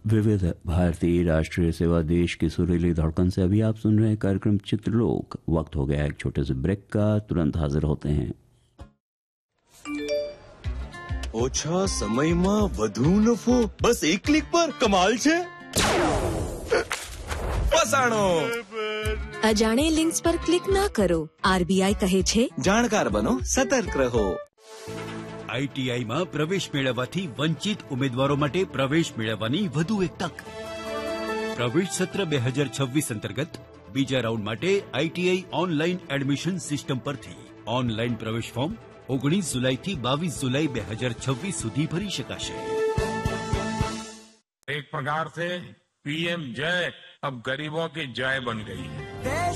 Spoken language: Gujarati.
विविध भारतीय राष्ट्रीय सेवा देश की सुरीली धड़कन से अभी आप सुन रहे हैं कार्यक्रम चित्रलोक। वक्त हो गया एक छोटे से ब्रेक का, तुरंत हाजिर होते हैं। ઓછા સમયમાં વધુ નફો, બસ એક ક્લિક પર કમાલ છે। ફસાણો। અજાણે લિંક્સ પર ક્લિક ના કરો। આરબીઆઈ કહે છે જાણકાર બનો, સતર્ક રહો। આઈટીઆઈ માં પ્રવેશ મેળવવાથી વંચિત ઉમેદવારો માટે પ્રવેશ મેળવવાની વધુ એક તક। પ્રવેશ સત્ર 2026 અંતર્ગત બીજા રાઉન્ડ માટે આઈટીઆઈ ઓનલાઈન એડમિશન સિસ્ટમ પરથી ઓનલાઈન પ્રવેશ ફોર્મ 19 जुलाई થી 22 जुलाई 2026 સુધી ભરી શકાશે। एक प्रकार से पीएम जय अब गरीबों की जय बन गई है।